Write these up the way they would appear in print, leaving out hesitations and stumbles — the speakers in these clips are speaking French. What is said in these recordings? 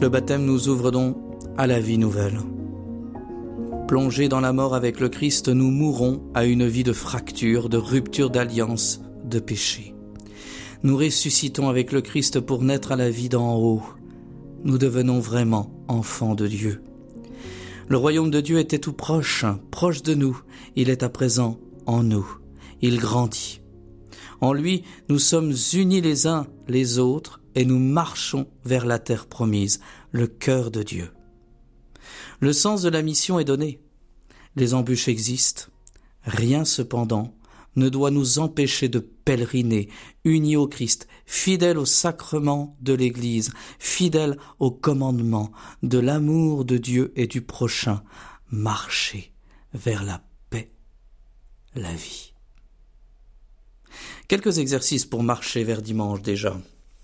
Le baptême nous ouvre donc à la vie nouvelle. Plongés dans la mort avec le Christ, nous mourrons à une vie de fracture, de rupture d'alliance, de péché. Nous ressuscitons avec le Christ pour naître à la vie d'en haut. Nous devenons vraiment enfants de Dieu. Le royaume de Dieu était tout proche, proche de nous. Il est à présent en nous. Il grandit. En lui, nous sommes unis les uns les autres et nous marchons vers la terre promise, le cœur de Dieu. Le sens de la mission est donné. Les embûches existent. Rien cependant ne doit nous empêcher de pèleriner, unis au Christ, fidèles au sacrement de l'Église, fidèles au commandement de l'amour de Dieu et du prochain, marcher vers la paix, la vie. Quelques exercices pour marcher vers dimanche déjà.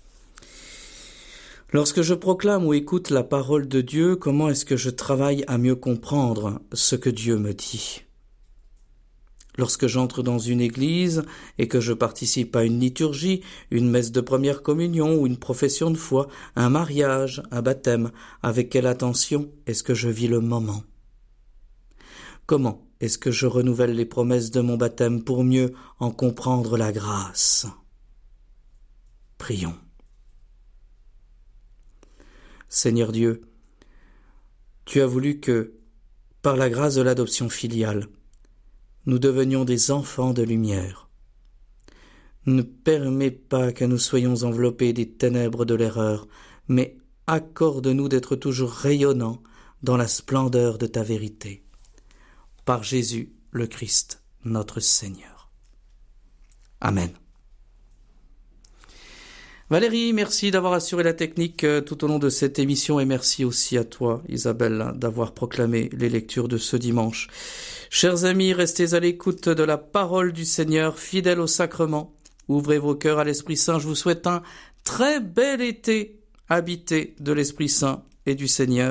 Lorsque je proclame ou écoute la parole de Dieu, comment est-ce que je travaille à mieux comprendre ce que Dieu me dit ? Lorsque j'entre dans une église et que je participe à une liturgie, une messe de première communion ou une profession de foi, un mariage, un baptême, avec quelle attention est-ce que je vis le moment ? Comment est-ce que je renouvelle les promesses de mon baptême pour mieux en comprendre la grâce ? Prions. Seigneur Dieu, tu as voulu que, par la grâce de l'adoption filiale, nous devenions des enfants de lumière. Ne permets pas que nous soyons enveloppés des ténèbres de l'erreur, mais accorde-nous d'être toujours rayonnants dans la splendeur de ta vérité. Par Jésus le Christ, notre Seigneur. Amen. Valérie, merci d'avoir assuré la technique tout au long de cette émission et merci aussi à toi, Isabelle, d'avoir proclamé les lectures de ce dimanche. Chers amis, restez à l'écoute de la parole du Seigneur, fidèles au sacrement. Ouvrez vos cœurs à l'Esprit Saint. Je vous souhaite un très bel été habité de l'Esprit Saint et du Seigneur.